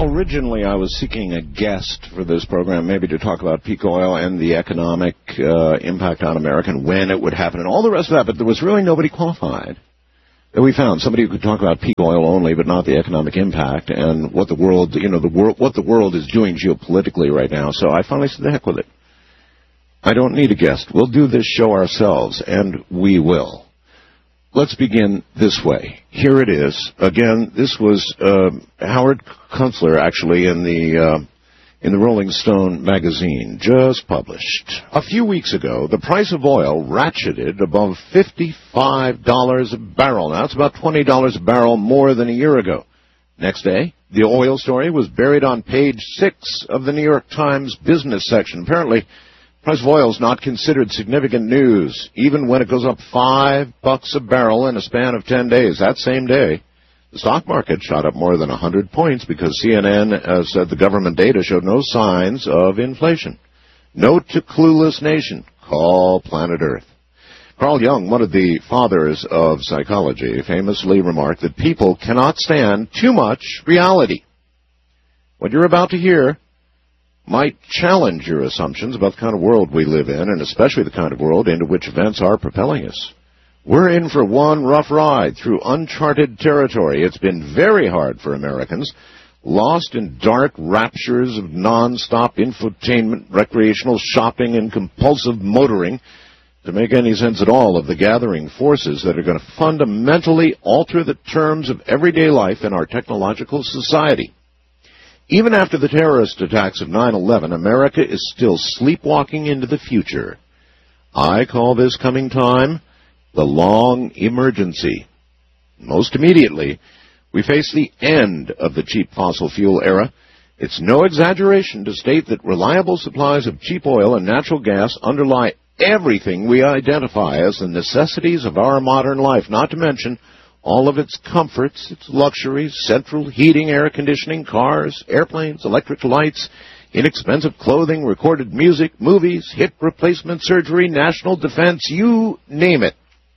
Originally, I was seeking a guest for this program, maybe to talk about peak oil and the economic impact on America and when it would happen and all the rest of that, but there was really nobody qualified that we found. Somebody who could talk about peak oil only, but not the economic impact and what the world, what the world is doing geopolitically right now. So I finally said, the heck with it. I don't need a guest. We'll do this show ourselves, and we will. Let's begin this way. Here it is. Again, this was Howard Kunstler, actually, in the Rolling Stone magazine, just published. A few weeks ago, the price of oil ratcheted above $55 a barrel. Now, it's about $20 a barrel more than a year ago. Next day, the oil story was buried on page 6 of the New York Times business section. Apparently, the price of oil is not considered significant news, even when it goes up $5 a barrel in a span of 10 days. That same day, the stock market shot up more than 100 points because CNN said the government data showed no signs of inflation. Note to clueless nation, call planet Earth. Carl Jung, one of the fathers of psychology, famously remarked that people cannot stand too much reality. What you're about to hear might challenge your assumptions about the kind of world we live in, and especially the kind of world into which events are propelling us. We're in for one rough ride through uncharted territory. It's been very hard for Americans, lost in dark raptures of non-stop infotainment, recreational shopping, and compulsive motoring, to make any sense at all of the gathering forces that are going to fundamentally alter the terms of everyday life in our technological society. Even after the terrorist attacks of 9/11, America is still sleepwalking into the future. I call this coming time the long emergency. Most immediately, we face the end of the cheap fossil fuel era. It's no exaggeration to state that reliable supplies of cheap oil and natural gas underlie everything we identify as the necessities of our modern life, not to mention all of its comforts, its luxuries, central heating, air conditioning, cars, airplanes, electric lights, inexpensive clothing, recorded music, movies, hip replacement surgery, national defense, you name it.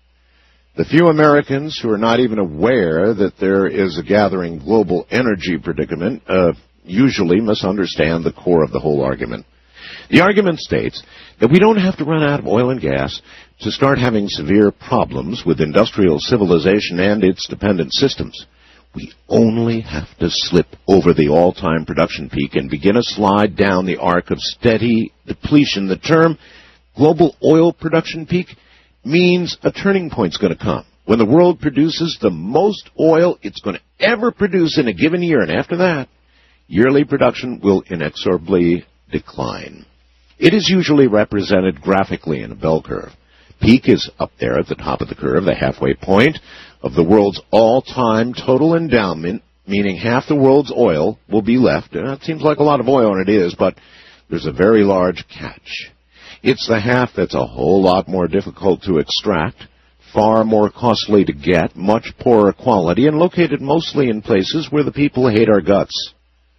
The few Americans who are not even aware that there is a gathering global energy predicament usually misunderstand the core of the whole argument. The argument states that we don't have to run out of oil and gas to start having severe problems with industrial civilization and its dependent systems. We only have to slip over the all-time production peak and begin a slide down the arc of steady depletion. The term global oil production peak means a turning point's going to come when the world produces the most oil it's going to ever produce in a given year, and after that, yearly production will inexorably decline. It is usually represented graphically in a bell curve. Peak is up there at the top of the curve, the halfway point of the world's all-time total endowment, meaning half the world's oil will be left. It seems like a lot of oil, and it is, but there's a very large catch. It's the half that's a whole lot more difficult to extract, far more costly to get, much poorer quality, and located mostly in places where the people hate our guts.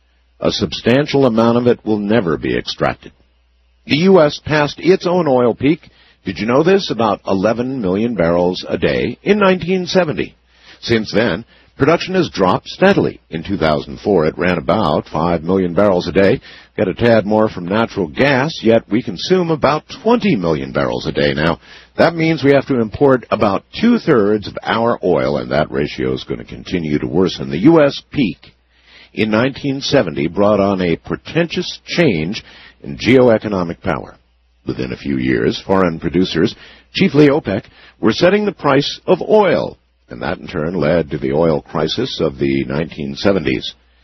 A substantial amount of it will never be extracted. The U.S. passed its own oil peak, did you know this, about 11 million barrels a day in 1970. Since then, production has dropped steadily. In 2004, it ran about 5 million barrels a day. Got a tad more from natural gas, yet we consume about 20 million barrels a day now. That means we have to import about 2/3 of our oil, and that ratio is going to continue to worsen. The U.S. peak in 1970 brought on a portentous change in geoeconomic power. Within a few years, foreign producers, chiefly OPEC, were setting the price of oil, and that in turn led to the oil crisis of the 1970s.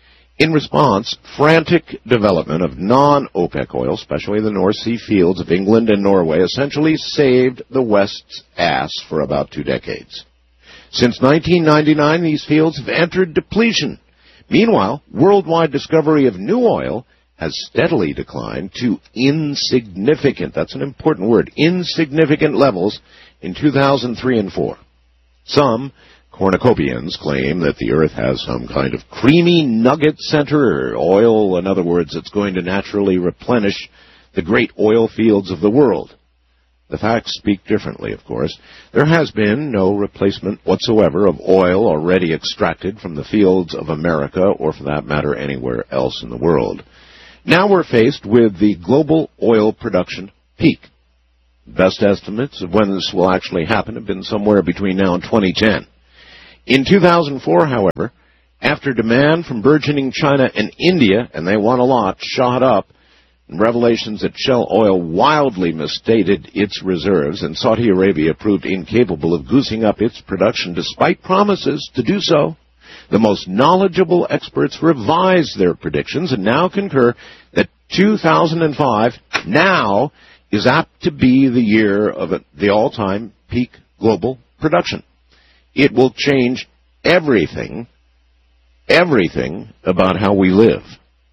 In response, frantic development of non-OPEC oil, especially the North Sea fields of England and Norway, essentially saved the West's ass for about 2 decades. Since 1999, these fields have entered depletion. Meanwhile, worldwide discovery of new oil has steadily declined to insignificant, that's an important word, insignificant levels in 2003 and 2004. Some cornucopians claim that the Earth has some kind of creamy nugget center, or oil, in other words, that's going to naturally replenish the great oil fields of the world. The facts speak differently, of course. There has been no replacement whatsoever of oil already extracted from the fields of America, or for that matter, anywhere else in the world. Now we're faced with the global oil production peak. Best estimates of when this will actually happen have been somewhere between now and 2010. In 2004, however, after demand from burgeoning China and India, and they want a lot, shot up, and revelations that Shell Oil wildly misstated its reserves, and Saudi Arabia proved incapable of goosing up its production despite promises to do so, the most knowledgeable experts revised their predictions and now concur that 2005 now is apt to be the year of the all-time peak global production. It will change everything about how we live.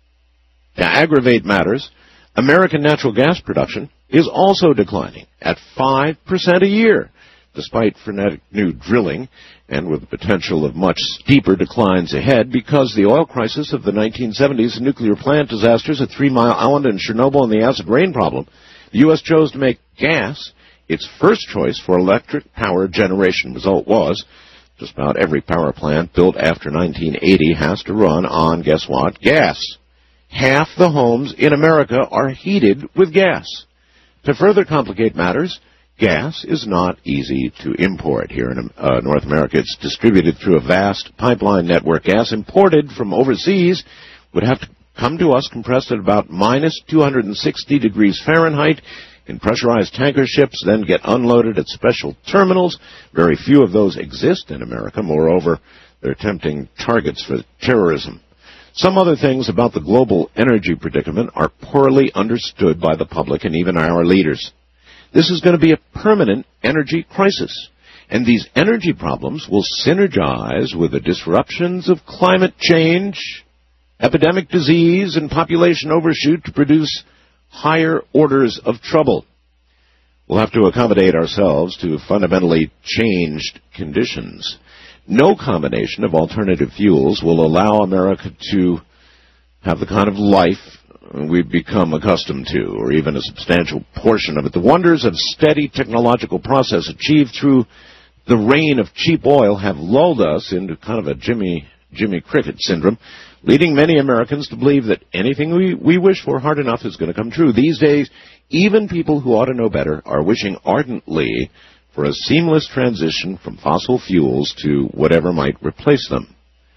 To aggravate matters, American natural gas production is also declining at 5% a year, despite frenetic new drilling and with the potential of much steeper declines ahead because the oil crisis of the 1970s, the nuclear plant disasters at 3 Mile Island and Chernobyl, and the acid rain problem, the U.S. chose to make gas its first choice for electric power generation. Result was, just about every power plant built after 1980 has to run on, guess what, gas. Half the homes in America are heated with gas. To further complicate matters, gas is not easy to import here in North America. It's distributed through a vast pipeline network. Gas imported from overseas would have to come to us compressed at about minus 260 degrees Fahrenheit in pressurized tanker ships, then get unloaded at special terminals. Very few of those exist in America. Moreover, they're tempting targets for terrorism. Some other things about the global energy predicament are poorly understood by the public and even our leaders. This is going to be a permanent energy crisis, and these energy problems will synergize with the disruptions of climate change, epidemic disease, and population overshoot to produce higher orders of trouble. We'll have to accommodate ourselves to fundamentally changed conditions. No combination of alternative fuels will allow America to have the kind of life we've become accustomed to, or even a substantial portion of it. The wonders of steady technological process achieved through the reign of cheap oil have lulled us into kind of a Jimmy Cricket syndrome, leading many Americans to believe that anything we wish for hard enough is going to come true. These days, even people who ought to know better are wishing ardently for a seamless transition from fossil fuels to whatever might replace them.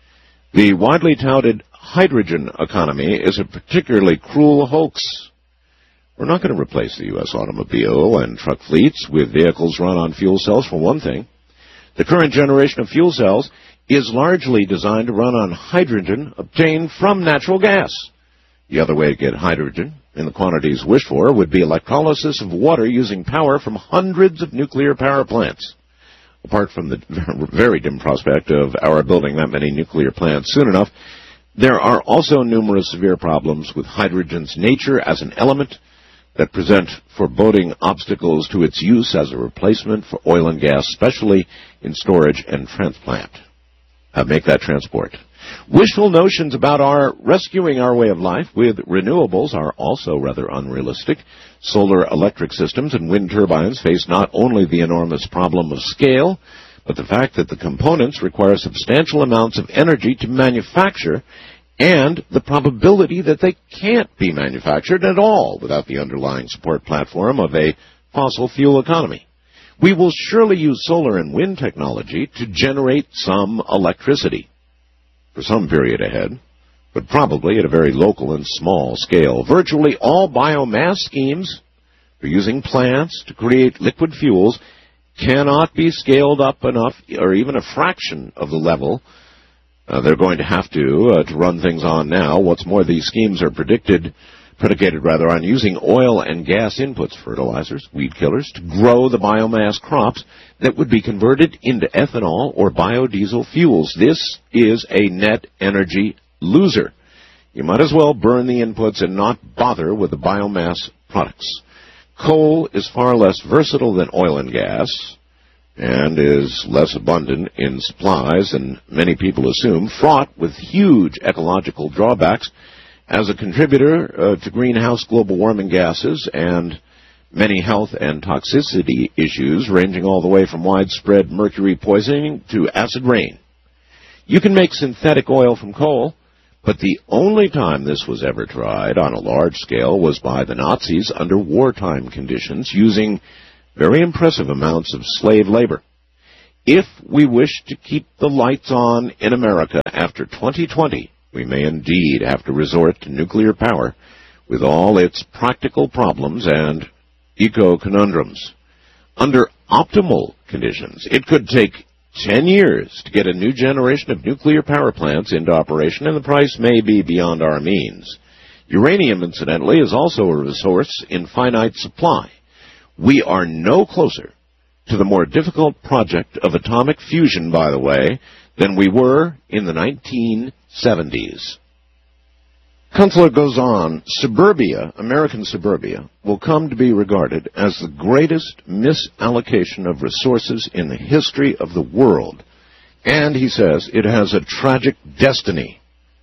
The widely touted hydrogen economy is a particularly cruel hoax. We're not going to replace the U.S. automobile and truck fleets with vehicles run on fuel cells, for one thing. The current generation of fuel cells is largely designed to run on hydrogen obtained from natural gas. The other way to get hydrogen in the quantities wished for would be electrolysis of water using power from hundreds of nuclear power plants. Apart from the very dim prospect of our building that many nuclear plants soon enough, there are also numerous severe problems with hydrogen's nature as an element that present foreboding obstacles to its use as a replacement for oil and gas, especially in storage and transport. Wishful notions about our rescuing our way of life with renewables are also rather unrealistic. Solar electric systems and wind turbines face not only the enormous problem of scale, but the fact that the components require substantial amounts of energy to manufacture, and the probability that they can't be manufactured at all without the underlying support platform of a fossil fuel economy. We will surely use solar and wind technology to generate some electricity for some period ahead, but probably at a very local and small scale. Virtually all biomass schemes for using plants to create liquid fuels cannot be scaled up enough, or even a fraction of the level they're going to have to run things on now. What's more, these schemes are predicated on using oil and gas inputs, fertilizers, weed killers, to grow the biomass crops that would be converted into ethanol or biodiesel fuels. This is a net energy loser. You might as well burn the inputs and not bother with the biomass products. Coal is far less versatile than oil and gas, and is less abundant in supplies than many people assume, fraught with huge ecological drawbacks as a contributor to greenhouse global warming gases, and many health and toxicity issues ranging all the way from widespread mercury poisoning to acid rain. You can make synthetic oil from coal, but the only time this was ever tried on a large scale was by the Nazis under wartime conditions using very impressive amounts of slave labor. If we wish to keep the lights on in America after 2020, we may indeed have to resort to nuclear power with all its practical problems and eco-conundrums. Under optimal conditions, it could take 10 years to get a new generation of nuclear power plants into operation, and the price may be beyond our means. Uranium, incidentally, is also a resource in finite supply. We are no closer to the more difficult project of atomic fusion, by the way, than we were in the 1970s. Kunstler goes on, suburbia, American suburbia, will come to be regarded as the greatest misallocation of resources in the history of the world. And, he says, it has a tragic destiny.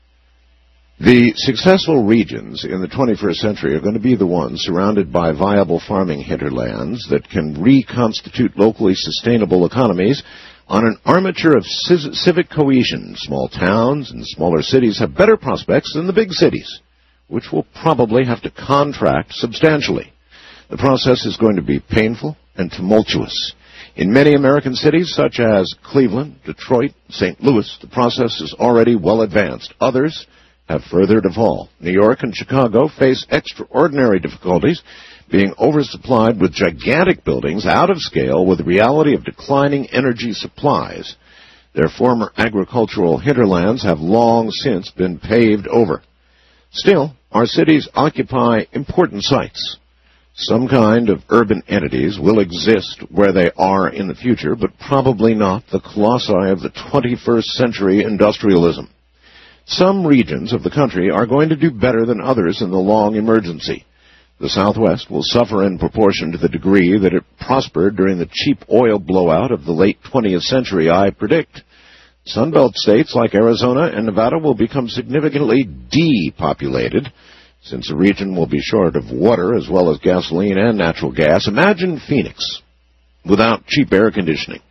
The successful regions in the 21st century are going to be the ones surrounded by viable farming hinterlands that can reconstitute locally sustainable economies on an armature of civic cohesion. Small towns and smaller cities have better prospects than the big cities, which will probably have to contract substantially. The process is going to be painful and tumultuous. In many American cities, such as Cleveland, Detroit, St. Louis, the process is already well advanced. Others have further to fall. New York and Chicago face extraordinary difficulties, being oversupplied with gigantic buildings out of scale with the reality of declining energy supplies. Their former agricultural hinterlands have long since been paved over. Still, our cities occupy important sites. Some kind of urban entities will exist where they are in the future, but probably not the colossi of the 21st century industrialism. Some regions of the country are going to do better than others in the long emergency. The Southwest will suffer in proportion to the degree that it prospered during the cheap oil blowout of the late 20th century, I predict. Sunbelt states like Arizona and Nevada will become significantly depopulated, since the region will be short of water as well as gasoline and natural gas. Imagine Phoenix without cheap air conditioning.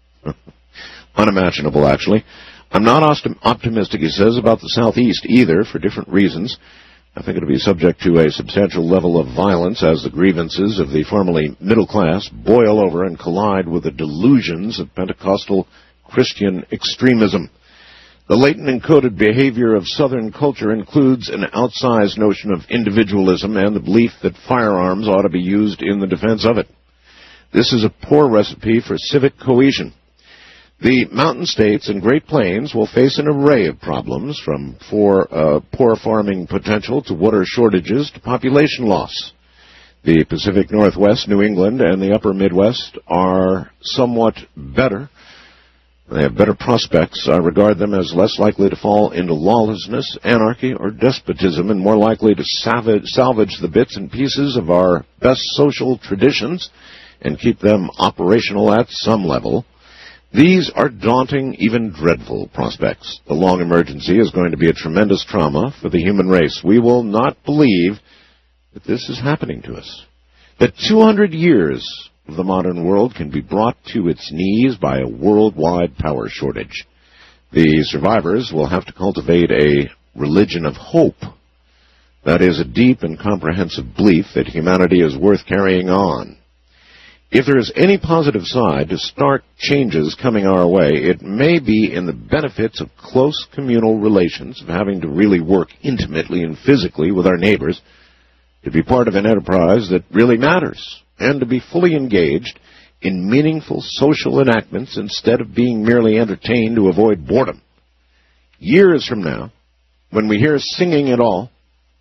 Unimaginable, actually. I'm not optimistic, he says, about the Southeast either, for different reasons. I think it'll be subject to a substantial level of violence as the grievances of the formerly middle class boil over and collide with the delusions of Pentecostal Christian extremism. The latent encoded behavior of Southern culture includes an outsized notion of individualism and the belief that firearms ought to be used in the defense of it. This is a poor recipe for civic cohesion. The mountain states and Great Plains will face an array of problems, from poor farming potential to water shortages to population loss. The Pacific Northwest, New England, and the Upper Midwest are somewhat better. They have better prospects. I regard them as less likely to fall into lawlessness, anarchy, or despotism, and more likely to salvage the bits and pieces of our best social traditions and keep them operational at some level. These are daunting, even dreadful prospects. The long emergency is going to be a tremendous trauma for the human race. We will not believe that this is happening to us, that 200 years of the modern world can be brought to its knees by a worldwide power shortage. The survivors will have to cultivate a religion of hope. That is, a deep and comprehensive belief that humanity is worth carrying on. If there is any positive side to stark changes coming our way, it may be in the benefits of close communal relations, of having to really work intimately and physically with our neighbors, to be part of an enterprise that really matters, and to be fully engaged in meaningful social enactments instead of being merely entertained to avoid boredom. Years from now, when we hear singing at all,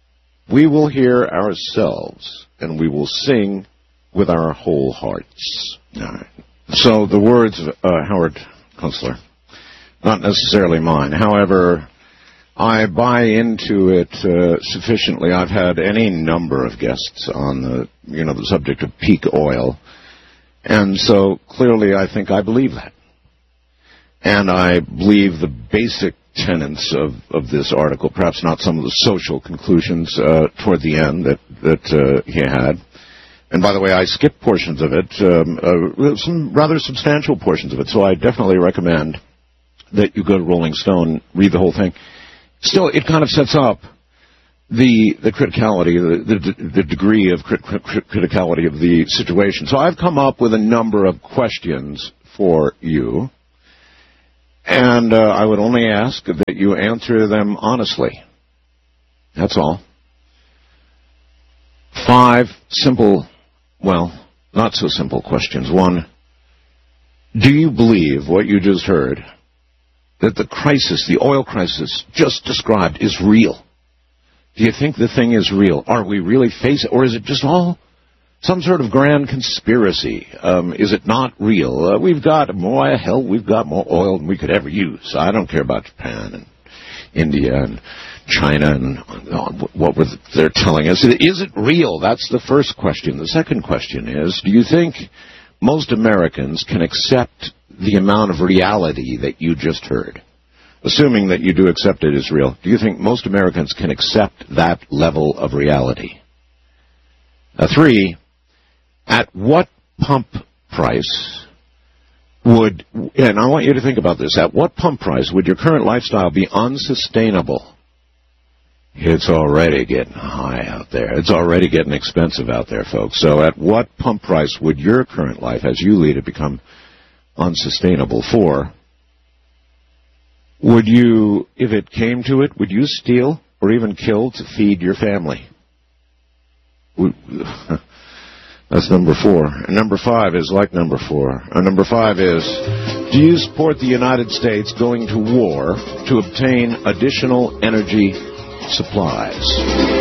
we will hear ourselves, and we will sing with our whole hearts. All right. So the words of Howard Kunstler, not necessarily mine. However, I buy into it sufficiently. I've had any number of guests on the subject of peak oil, and so clearly I think I believe that. And I believe the basic tenets of this article, perhaps not some of the social conclusions toward the end that he had. And by the way, I skipped portions of it, some rather substantial portions of it, so I definitely recommend that you go to Rolling Stone, read the whole thing. Still, it kind of sets up the criticality, the degree of criticality of the situation. So I've come up with a number of questions for you, and I would only ask that you answer them honestly. That's all. 5 simple, well, not so simple questions. 1, do you believe what you just heard, that the crisis, the oil crisis just described, is real? Do you think the thing is real? Are we really facing, or is it just all some sort of grand conspiracy? Is it not real? We've got more oil than we could ever use. I don't care about Japan and India and China and what they're telling us. Is it real? That's the first question. The second question is, do you think most Americans can accept the amount of reality that you just heard? Assuming that you do accept it as real, do you think most Americans can accept that level of reality? 3, at what pump price would, and I want you to think about this, at what pump price would your current lifestyle be unsustainable? It's already getting high out there. It's already getting expensive out there, folks. So at what pump price would your current life, as you lead it, become unsustainable? 4, would you, if it came to it, would you steal or even kill to feed your family? That's number 4. And number 5 is like number 4. Number 5 is, do you support the United States going to war to obtain additional energy supplies?